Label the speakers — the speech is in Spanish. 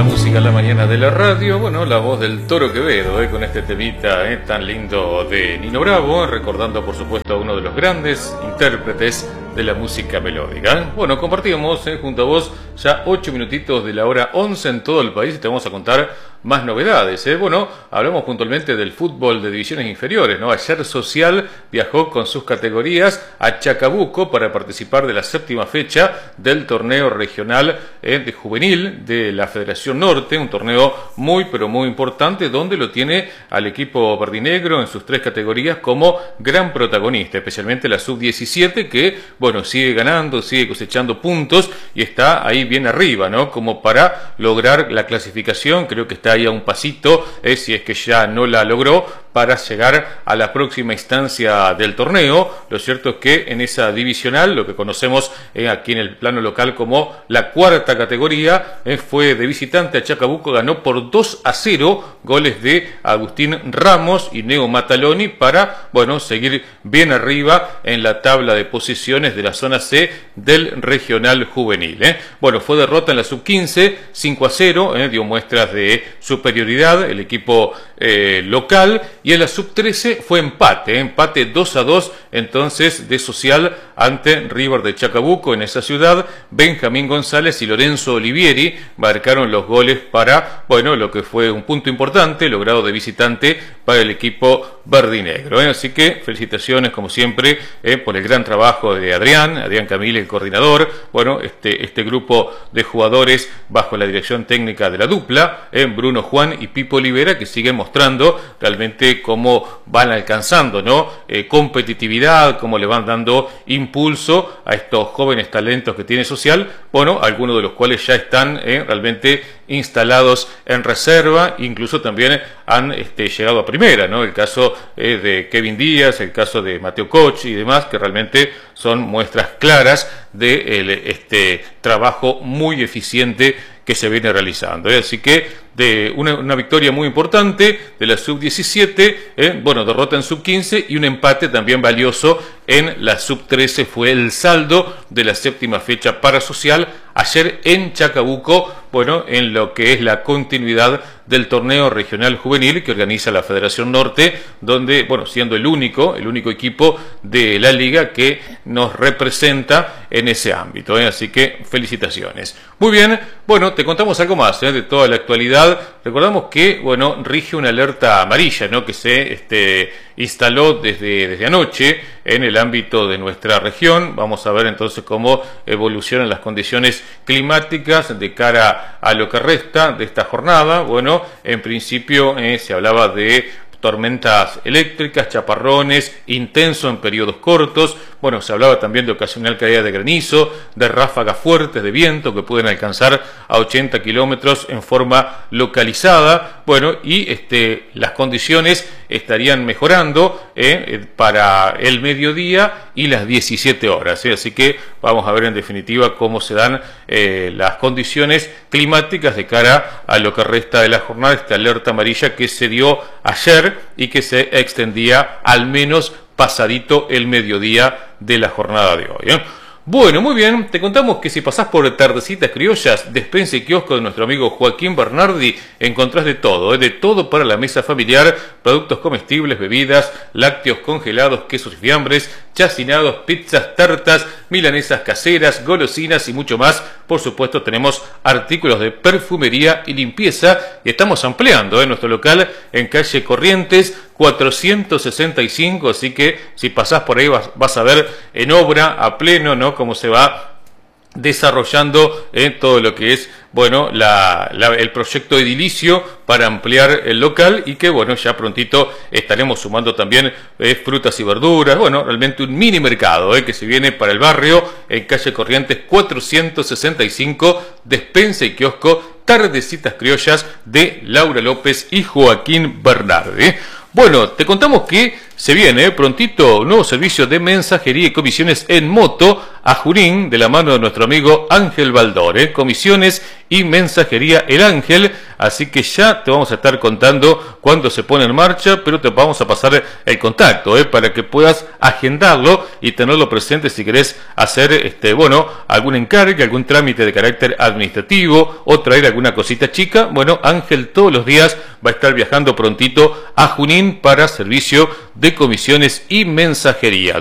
Speaker 1: la música en la mañana de la radio. Bueno, la voz del Toro Quevedo, con este temita tan lindo de Nino Bravo, recordando por supuesto a uno de los grandes intérpretes de la música melódica. Bueno, compartíamos junto a vos ya 8 minutitos de la hora 11 en todo el país y te vamos a contar más novedades. Bueno, hablamos puntualmente del fútbol de divisiones inferiores, ¿no? Ayer Social viajó con sus categorías a Chacabuco para participar de la 7ª fecha del torneo regional de juvenil de la Federación Norte, un torneo muy pero muy importante donde lo tiene al equipo verdinegro en sus 3 categorías como gran protagonista, especialmente la sub-17 que, bueno, sigue ganando, sigue cosechando puntos y está ahí bien arriba, ¿no? Como para lograr la clasificación, creo que está ahí a un pasito, si es que ya no la logró, para llegar a la próxima instancia del torneo. Lo cierto es que en esa divisional, lo que conocemos aquí en el plano local como la 4ª categoría, fue de visitante a Chacabuco, ganó por 2-0, goles de Agustín Ramos y Neo Mataloni para, bueno, seguir bien arriba en la tabla de posiciones de la zona C del regional juvenil. Bueno, fue derrota en la sub-15, 5-0, dio muestras de superioridad el equipo local, y en la sub-13 fue empate 2-2 entonces de Social ante River de Chacabuco en esa ciudad. Benjamín González y Lorenzo Olivieri marcaron los goles para, bueno, lo que fue un punto importante logrado de visitante para el equipo verdinegro. Así que felicitaciones como siempre por el gran trabajo de Adrián Camille, el coordinador. Bueno, este grupo de jugadores bajo la dirección técnica de la dupla, Bruno Juan y Pipo Olivera, que siguen mostrando realmente cómo van alcanzando, ¿no? Competitividad, cómo le van dando impulso a estos jóvenes talentos que tiene Social, bueno, algunos de los cuales ya están realmente instalados en reserva, incluso también han llegado a primera, ¿no? El caso de Kevin Díaz, el caso de Mateo Koch y demás, que realmente son muestras claras de trabajo muy eficiente que se viene realizando. Así que de una victoria muy importante de la sub-17, bueno, derrota en sub-15 y un empate también valioso en la sub-13 fue el saldo de la 7ª fecha para Social ayer en Chacabuco, bueno, en lo que es la continuidad del torneo regional juvenil que organiza la Federación Norte, donde, bueno, siendo el único equipo de la liga que nos representa en ese ámbito, así que felicitaciones. Muy bien, bueno, te contamos algo más de toda la actualidad. Recordamos que, bueno, rige una alerta amarilla, ¿no? Que se instaló desde anoche en el ámbito de nuestra región. Vamos a ver entonces cómo evolucionan las condiciones climáticas de cara a lo que resta de esta jornada. Bueno, en principio se hablaba de tormentas eléctricas, chaparrones, intenso en periodos cortos. Bueno, se hablaba también de ocasional caída de granizo, de ráfagas fuertes de viento que pueden alcanzar a 80 kilómetros en forma localizada. Bueno, y las condiciones estarían mejorando para el mediodía y las 17 horas. Así que vamos a ver en definitiva cómo se dan las condiciones climáticas de cara a lo que resta de la jornada, esta alerta amarilla que se dio ayer y que se extendía al menos pasadito el mediodía de la jornada de hoy. Bueno, muy bien, te contamos que si pasás por Tardecitas Criollas, despensa y kiosco de nuestro amigo Joaquín Bernardi, encontrás de todo para la mesa familiar, productos comestibles, bebidas, lácteos congelados, quesos y fiambres, chacinados, pizzas, tartas, milanesas caseras, golosinas y mucho más. Por supuesto tenemos artículos de perfumería y limpieza y estamos ampliando nuestro local en calle Corrientes 465, así que si pasás por ahí vas a ver en obra a pleno, ¿no? Cómo se va desarrollando todo lo que es, bueno, el proyecto edilicio para ampliar el local y que, bueno, ya prontito estaremos sumando también frutas y verduras. Bueno, realmente un mini mercado que se viene para el barrio en calle Corrientes 465, despensa y kiosco Tardecitas Criollas de Laura López y Joaquín Bernardi. Bueno, te contamos que se viene prontito un nuevo servicio de mensajería y comisiones en moto a Junín de la mano de nuestro amigo Ángel Baldor, comisiones y mensajería El Ángel, así que ya te vamos a estar contando cuándo se pone en marcha, pero te vamos a pasar el contacto, para que puedas agendarlo y tenerlo presente si querés hacer, algún encargue, algún trámite de carácter administrativo o traer alguna cosita chica. Bueno, Ángel todos los días va a estar viajando prontito a Junín para servicio de comisiones y mensajería.